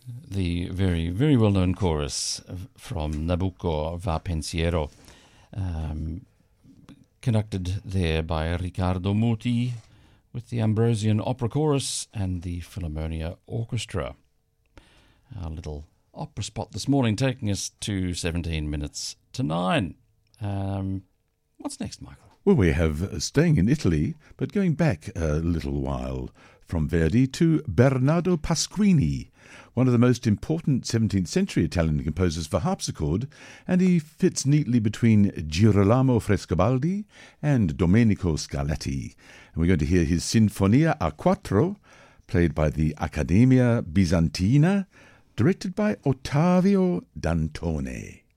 the very, very well-known chorus from Nabucco Va Pensiero, conducted there by Riccardo Muti with the Ambrosian Opera Chorus and the Philharmonia Orchestra. Our little opera spot this morning taking us to 17 minutes to 9. What's next, Michael? Well, we have staying in Italy, but going back a little while from Verdi to Bernardo Pasquini, one of the most important 17th century Italian composers for harpsichord, and he fits neatly between Girolamo Frescobaldi and Domenico Scarlatti. And we're going to hear his Sinfonia a Quattro, played by the Accademia Bisantina, directed by Ottavio Dantone.